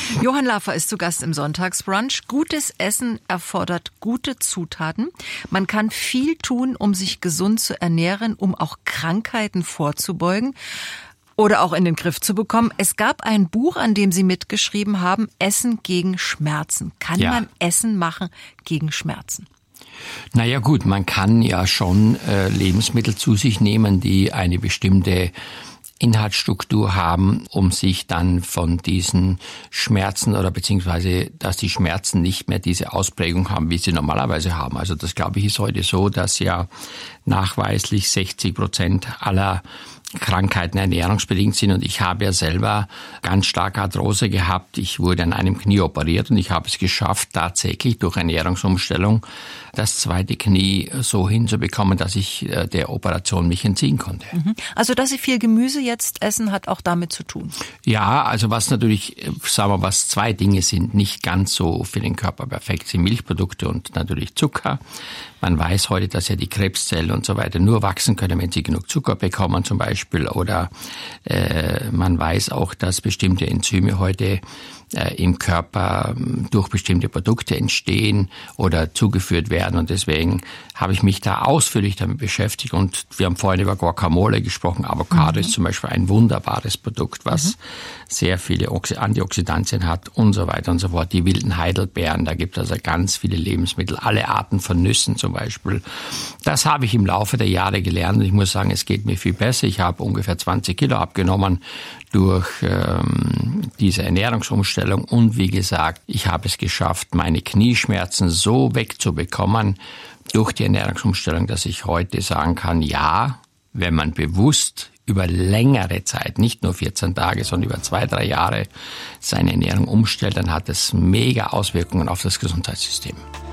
Johann Lafer ist zu Gast im Sonntagsbrunch. Gutes Essen erfordert gute Zutaten. Man kann viel tun, um sich gesund zu ernähren, um auch Krankheiten vorzubeugen oder auch in den Griff zu bekommen. Es gab ein Buch, an dem Sie mitgeschrieben haben, Essen gegen Schmerzen. Kann man Essen machen gegen Schmerzen? Naja gut, man kann ja schon Lebensmittel zu sich nehmen, die eine bestimmte Inhaltsstruktur haben, um sich dann von diesen Schmerzen oder beziehungsweise, dass die Schmerzen nicht mehr diese Ausprägung haben, wie sie normalerweise haben. Also das, glaube ich, ist heute so, dass ja nachweislich 60% aller Krankheiten ernährungsbedingt sind, und ich habe ja selber ganz stark Arthrose gehabt. Ich wurde an einem Knie operiert und ich habe es geschafft, tatsächlich durch Ernährungsumstellung das zweite Knie so hinzubekommen, dass ich der Operation mich entziehen konnte. Also, dass Sie viel Gemüse jetzt essen, hat auch damit zu tun? Ja, also was natürlich, sagen wir, was zwei Dinge sind, nicht ganz so für den Körper perfekt sind: Milchprodukte und natürlich Zucker. Man weiß heute, dass ja die Krebszellen und so weiter nur wachsen können, wenn sie genug Zucker bekommen zum Beispiel. Oder man weiß auch, dass bestimmte Enzyme heute im Körper durch bestimmte Produkte entstehen oder zugeführt werden. Und deswegen habe ich mich da ausführlich damit beschäftigt. Und wir haben vorhin über Guacamole gesprochen. Avocado ist zum Beispiel ein wunderbares Produkt, was sehr viele Antioxidantien hat und so weiter und so fort. Die wilden Heidelbeeren, da gibt es also ganz viele Lebensmittel, alle Arten von Nüssen zum Beispiel. Das habe ich im Laufe der Jahre gelernt und ich muss sagen, es geht mir viel besser. Ich habe ungefähr 20 Kilo abgenommen durch diese Ernährungsumstellung und wie gesagt, ich habe es geschafft, meine Knieschmerzen so wegzubekommen durch die Ernährungsumstellung, dass ich heute sagen kann, ja, wenn man bewusst über längere Zeit, nicht nur 14 Tage, sondern über 2-3 Jahre seine Ernährung umstellt, dann hat es mega Auswirkungen auf das Gesundheitssystem.